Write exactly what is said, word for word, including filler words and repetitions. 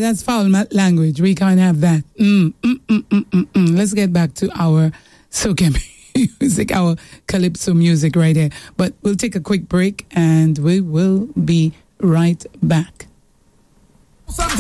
that's foul ma- language. We can't have that. Mm, mm, mm, mm, mm, mm. Let's get back to our soca music, our calypso music right here. But we'll take a quick break and we will be right back.